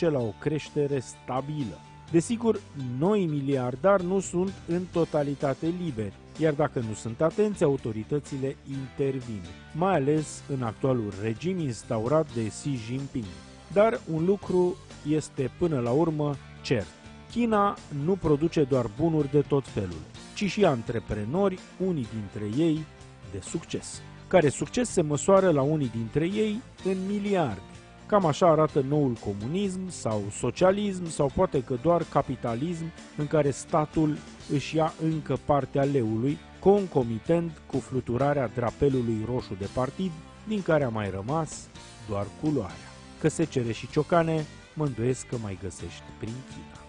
duce la o creștere stabilă. Desigur, noi miliardari nu sunt în totalitate liberi, iar dacă nu sunt atenți, autoritățile intervin, mai ales în actualul regim instaurat de Xi Jinping. Dar un lucru este până la urmă cert. China nu produce doar bunuri de tot felul, ci și antreprenori, unii dintre ei de succes. Care succes se măsoară la unii dintre ei în miliarde. Cam așa arată noul comunism sau socialism sau poate că doar capitalism în care statul își ia încă partea leului, concomitent cu fluturarea drapelului roșu de partid, din care a mai rămas doar culoarea. Că secere și ciocane mă îndoiesc că mai găsești prin China.